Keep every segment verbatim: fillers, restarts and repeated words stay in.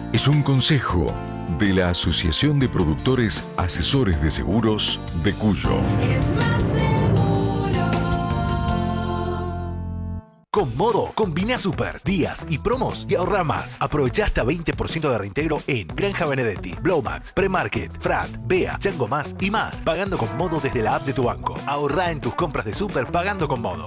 es un consejo de la Asociación de Productores Asesores de Seguros de Cuyo. Es más seguro. Con Modo, combina super, días y promos y ahorra más. Aprovecha hasta veinte por ciento de reintegro en Granja Benedetti, Blowmax, Premarket, Frat, Bea, Chango Más y más. Pagando con Modo desde la app de tu banco. Ahorra en tus compras de super pagando con Modo.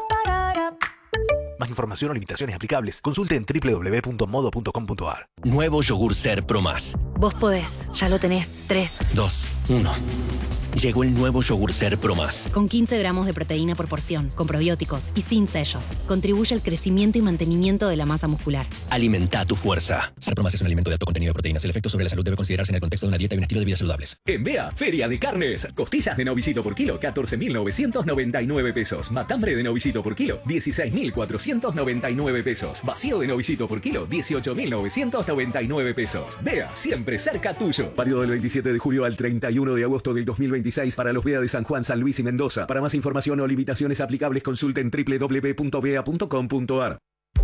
Más información o limitaciones aplicables, consulte en doble u doble u doble u punto modo punto com punto a r. Nuevo yogur Ser Pro Más. Vos podés, ya lo tenés. tres, dos, uno. Llegó el nuevo yogur Ser Pro Más. Con quince gramos de proteína por porción, con probióticos y sin sellos. Contribuye al crecimiento y mantenimiento de la masa muscular. Alimenta tu fuerza. Ser Pro Más es un alimento de alto contenido de proteínas. El efecto sobre la salud debe considerarse en el contexto de una dieta y un estilo de vida saludables. En Bea, Feria de Carnes. Costillas de novillito por kilo, catorce mil novecientos noventa y nueve pesos. Matambre de novillito por kilo, dieciséis mil cuatrocientos noventa y nueve pesos. Vacío de novillito por kilo, dieciocho mil novecientos noventa y nueve pesos. Bea, siempre cerca tuyo. Válido del veintisiete de julio al treinta y uno de agosto del dos mil veintiséis para los Bea de San Juan, San Luis y Mendoza. Para más información o limitaciones aplicables, consulten doble u doble u doble u punto bea punto com punto a r.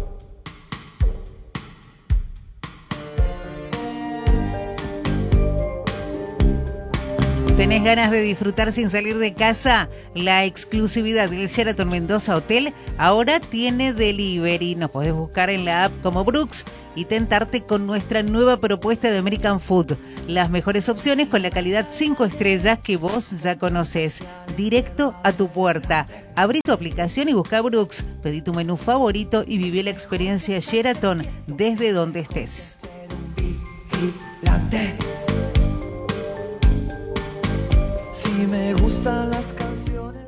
¿Tenés ganas de disfrutar sin salir de casa? La exclusividad del Sheraton Mendoza Hotel ahora tiene delivery. Nos podés buscar en la app como Brooks y tentarte con nuestra nueva propuesta de American Food. Las mejores opciones con la calidad cinco estrellas que vos ya conocés. Directo a tu puerta. Abrí tu aplicación y busca Brooks. Pedí tu menú favorito y viví la experiencia Sheraton desde donde estés. Me gustan las canciones.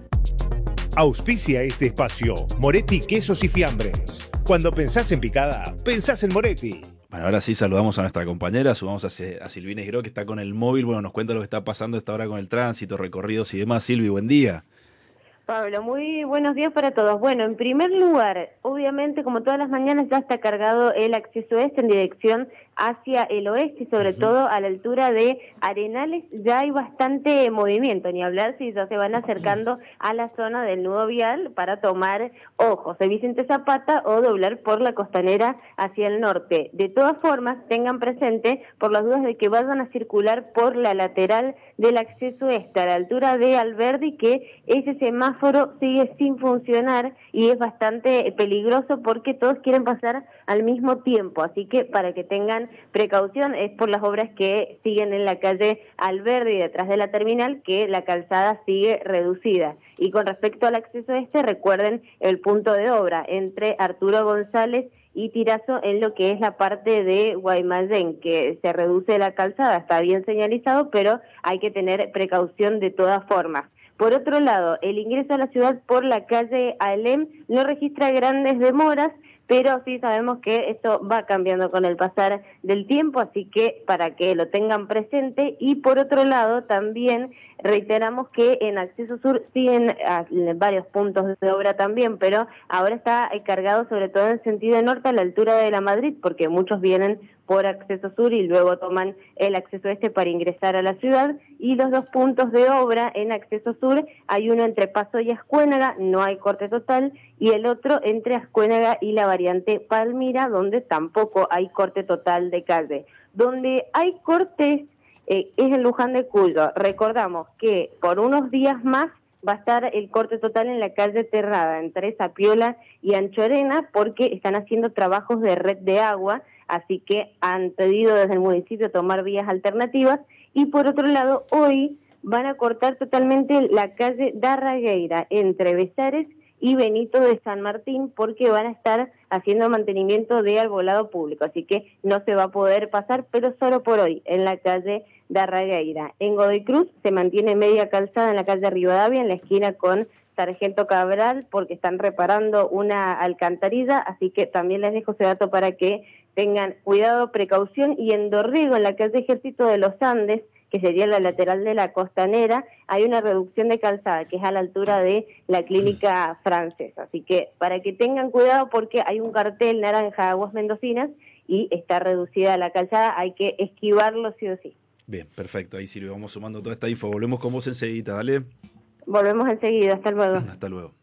Auspicia este espacio Moretti Quesos y Fiambres. Cuando pensás en picada, pensás en Moretti. Bueno, ahora sí saludamos a nuestra compañera, subamos a, a Silvina Isgro, que está con el móvil. Bueno, nos cuenta lo que está pasando a esta hora con el tránsito, recorridos y demás. Silvi, buen día. Pablo, muy buenos días para todos. Bueno, en primer lugar, obviamente, como todas las mañanas, ya está cargado el acceso este en dirección hacia el oeste y sobre uh-huh. todo a la altura de Arenales. Ya hay bastante movimiento, ni hablar si ya se van acercando a la zona del nudo vial para tomar, ojo, de Vicente Zapata o doblar por la costanera hacia el norte. De todas formas, tengan presente, por las dudas de que vayan a circular por la lateral del acceso este, a la altura de Alberdi, que ese semáforo sigue sin funcionar y es bastante peligroso porque todos quieren pasar al mismo tiempo, así que para que tengan precaución, es por las obras que siguen en la calle Alberdi detrás de la terminal, que la calzada sigue reducida. Y con respecto al acceso este, recuerden el punto de obra entre Arturo González y Tirazo en lo que es la parte de Guaymallén, que se reduce la calzada, está bien señalizado, pero hay que tener precaución de todas formas. Por otro lado, el ingreso a la ciudad por la calle Alem no registra grandes demoras, pero sí sabemos que esto va cambiando con el pasar del tiempo, así que para que lo tengan presente. Y por otro lado, también reiteramos que en Acceso Sur siguen varios puntos de obra también, pero ahora está cargado sobre todo en sentido norte a la altura de la Madrid, porque muchos vienen por Acceso Sur y luego toman el acceso este para ingresar a la ciudad. Y los dos puntos de obra en Acceso Sur, hay uno entre Paso y Ascuénaga, no hay corte total, y el otro entre Ascuénaga y la variante Palmira, donde tampoco hay corte total de calle. Donde hay cortes eh, es en Luján de Cuyo. Recordamos que por unos días más va a estar el corte total en la calle Terrada, entre Zapiola y Anchorena, porque están haciendo trabajos de red de agua, así que han pedido desde el municipio tomar vías alternativas. Y por otro lado, hoy van a cortar totalmente la calle Darragueira, entre Besares y Benito de San Martín, porque van a estar haciendo mantenimiento de arbolado público, así que no se va a poder pasar, pero solo por hoy, en la calle Darragueira. En Godoy Cruz se mantiene media calzada en la calle Rivadavia, en la esquina con Sargento Cabral, porque están reparando una alcantarilla, así que también les dejo ese dato para que tengan cuidado, precaución. Y en Dorrego, en la calle Ejército de los Andes, que sería la lateral de la costanera, hay una reducción de calzada, que es a la altura de la clínica francesa. Así que para que tengan cuidado, porque hay un cartel naranja Aguas Mendocinas y está reducida la calzada, hay que esquivarlo sí o sí. Bien, perfecto. Ahí Silvia, vamos sumando toda esta info. Volvemos con vos enseguida, dale. Volvemos enseguida, hasta luego. Hasta luego.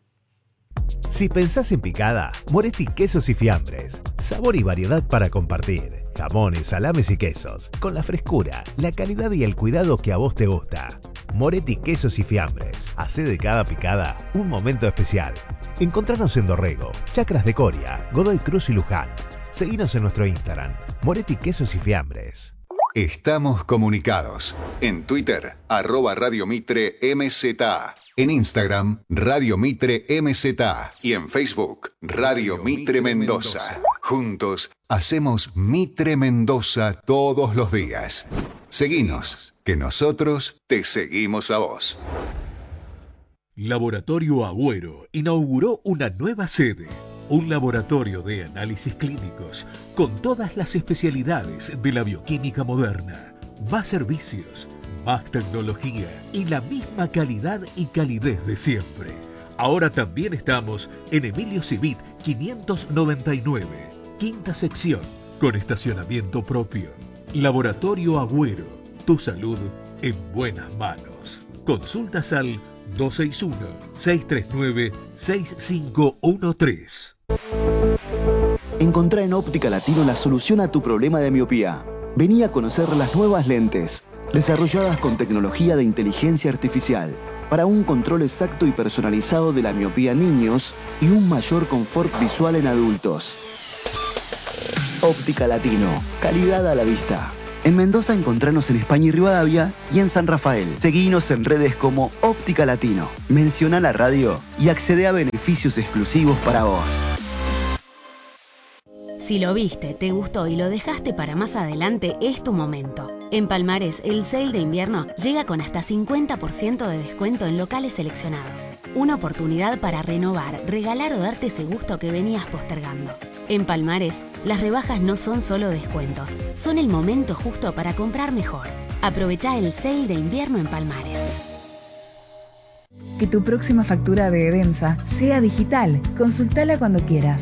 Si pensás en picada, Moretti Quesos y Fiambres. Sabor y variedad para compartir. Jamones, salames y quesos, con la frescura, la calidad y el cuidado que a vos te gusta. Moretti Quesos y Fiambres. Hacé de cada picada un momento especial. Encontranos en Dorrego, Chacras de Coria, Godoy Cruz y Luján. Seguinos en nuestro Instagram, Moretti Quesos y Fiambres. Estamos comunicados. En Twitter, arroba Radio Mitre M Z A. En Instagram, Radio Mitre M Z A. Y en Facebook, Radio Mitre Mendoza. Juntos, hacemos Mitre Mendoza todos los días. Seguinos, que nosotros te seguimos a vos. Laboratorio Agüero inauguró una nueva sede. Un laboratorio de análisis clínicos con todas las especialidades de la bioquímica moderna. Más servicios, más tecnología y la misma calidad y calidez de siempre. Ahora también estamos en Emilio Civit quinientos noventa y nueve, quinta sección, con estacionamiento propio. Laboratorio Agüero, tu salud en buenas manos. Consultas al dos seis uno, seis tres nueve, seis cinco uno tres. Encontrá en Óptica Latino la solución a tu problema de miopía. Vení a conocer las nuevas lentes, desarrolladas con tecnología de inteligencia artificial, para un control exacto y personalizado de la miopía en niños y un mayor confort visual en adultos. Óptica Latino, calidad a la vista. En Mendoza encontranos en España y Rivadavia y en San Rafael. Seguinos en redes como Óptica Latino. Menciona la radio y accede a beneficios exclusivos para vos. Si lo viste, te gustó y lo dejaste para más adelante, es tu momento. En Palmares, el sale de invierno llega con hasta cincuenta por ciento de descuento en locales seleccionados. Una oportunidad para renovar, regalar o darte ese gusto que venías postergando. En Palmares, las rebajas no son solo descuentos, son el momento justo para comprar mejor. Aprovechá el sale de invierno en Palmares. Que tu próxima factura de Edemsa sea digital. Consultala cuando quieras.